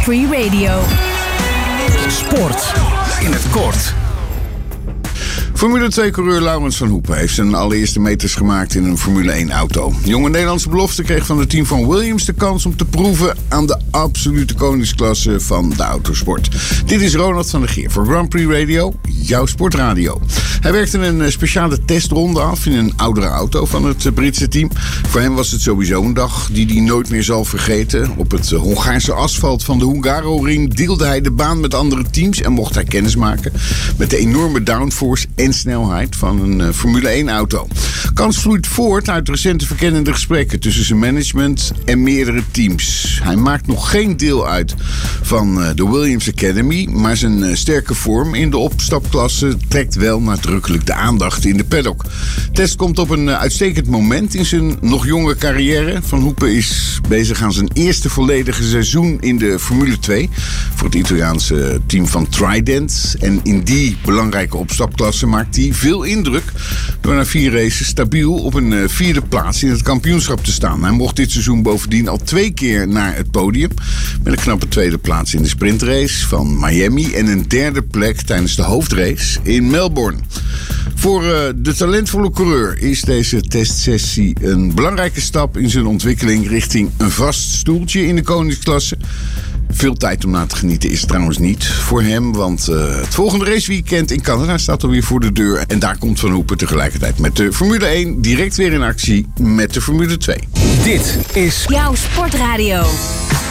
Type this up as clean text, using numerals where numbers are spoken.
Free Radio. Sport in het kort. Formule 2-coureur Laurens van Hoepen heeft zijn allereerste meters gemaakt in een Formule 1-auto. Jonge Nederlandse belofte kreeg van het team van Williams de kans om te proeven aan de absolute koningsklasse van de autosport. Dit is Ronald van der Geer voor Grand Prix Radio, jouw sportradio. Hij werkte een speciale testronde af in een oudere auto van het Britse team. Voor hem was het sowieso een dag die hij nooit meer zal vergeten. Op het Hongaarse asfalt van de Hungaroring deelde hij de baan met andere teams en mocht hij kennis maken met de enorme downforce en snelheid van een Formule 1-auto. Kans vloeit voort uit recente verkennende gesprekken tussen zijn management en meerdere teams. Hij maakt nog geen deel uit van de Williams Academy, maar zijn sterke vorm in de opstapklasse trekt wel nadrukkelijk de aandacht in de paddock. Test komt op een uitstekend moment in zijn nog jonge carrière. Van Hoepen is bezig aan zijn eerste volledige seizoen in de Formule 2 voor het Italiaanse team van Trident. En in die belangrijke opstapklasse maakt hij veel indruk door na 4 races stabiel op een 4e plaats in het kampioenschap te staan. Hij mocht dit seizoen bovendien al 2 keer naar het podium met een knappe 2e plaats in de sprintrace van Miami en een 3e plek tijdens de hoofdrace in Melbourne. Voor de talentvolle coureur is deze testsessie een belangrijke stap in zijn ontwikkeling richting een vast stoeltje in de koningsklasse. Veel tijd om na te genieten is trouwens niet voor hem, want het volgende raceweekend in Canada staat alweer voor de deur. En daar komt Van Hoepen tegelijkertijd met de Formule 1 direct weer in actie met de Formule 2. Dit is Jouw sportradio.